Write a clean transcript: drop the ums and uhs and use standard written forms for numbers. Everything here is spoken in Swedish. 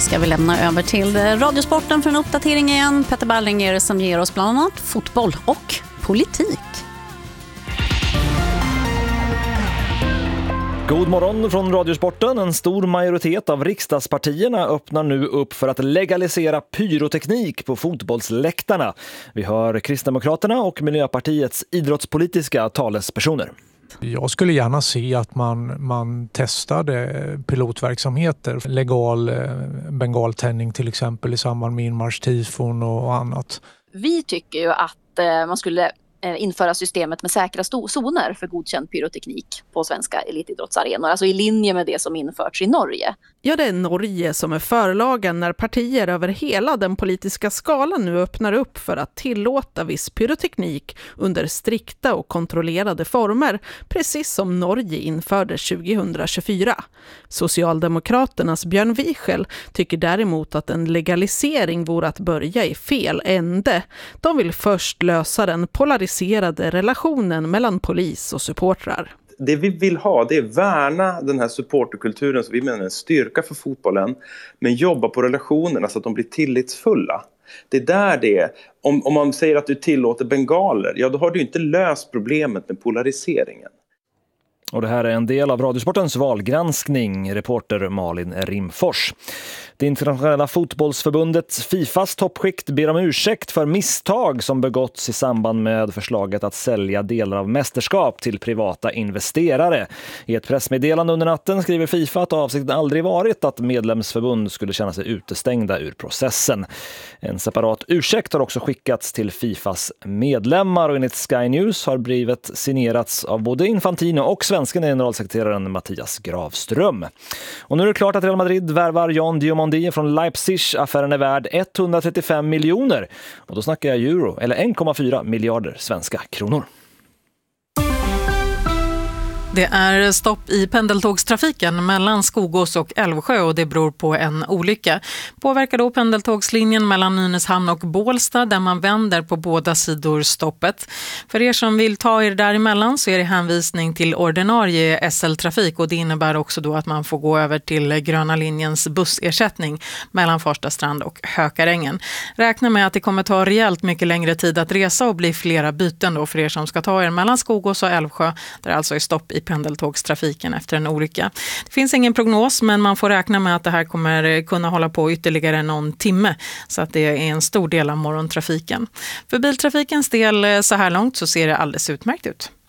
ska vi lämna över till Radiosporten för en uppdatering igen. Petter Ballinger som ger oss bland annat fotboll och politik. God morgon från Radiosporten. En stor majoritet av riksdagspartierna öppnar nu upp för att legalisera pyroteknik på fotbollsläktarna. Vi hör Kristdemokraterna och Miljöpartiets idrottspolitiska talespersoner. Jag skulle gärna se att man testade pilotverksamheter, legal bengaltändning till exempel i samband med inmarschtifon och annat. Vi tycker ju att man skulle införa systemet med säkra zoner för godkänd pyroteknik på svenska elitidrottsarenor, alltså i linje med det som införts i Norge. Ja, det är Norge som är förlagen när partier över hela den politiska skalan nu öppnar upp för att tillåta viss pyroteknik under strikta och kontrollerade former, precis som Norge införde 2024. Socialdemokraternas Björn Wiechel tycker däremot att en legalisering vore att börja i fel ände. De vill först lösa den polariserade relationen mellan polis och supportrar. Det vi vill ha, det är värna den här supporterkulturen som vi menar är en styrka för fotbollen, men jobba på relationerna så att de blir tillitsfulla. Det är där det är. Om man säger att du tillåter bengaler, ja då har du inte löst problemet med polariseringen. Och det här är en del av Radiosportens valgranskning, reporter Malin Rimfors. Det internationella fotbollsförbundet Fifas toppskikt ber om ursäkt för misstag som begåtts i samband med förslaget att sälja delar av mästerskap till privata investerare. I ett pressmeddelande under natten skriver Fifa att avsikten aldrig varit att medlemsförbund skulle känna sig utestängda ur processen. En separat ursäkt har också skickats till Fifas medlemmar och enligt Sky News har brevet signerats av både Infantino och svenska generalsekreteraren Mattias Gravström. Och nu är det klart att Real Madrid värvar Jan Diomandi från Leipzig. Affären är värd 135 miljoner. Och då snackar jag euro, eller 1,4 miljarder svenska kronor. Det är stopp i pendeltågstrafiken mellan Skogås och Älvsjö och det beror på en olycka. Påverkar då pendeltågslinjen mellan Nynäshamn och Bålsta där man vänder på båda sidor stoppet. För er som vill ta er däremellan så är det hänvisning till ordinarie SL-trafik och det innebär också då att man får gå över till gröna linjens bussersättning mellan Farstastrand och Hökarängen. Räkna med att det kommer ta rejält mycket längre tid att resa och bli flera byten då för er som ska ta er mellan Skogås och Älvsjö där alltså är stopp i pendeltågstrafiken efter en olycka. Det finns ingen prognos men man får räkna med att det här kommer kunna hålla på ytterligare någon timme så att det är en stor del av morgontrafiken. För biltrafikens del så här långt så ser det alldeles utmärkt ut.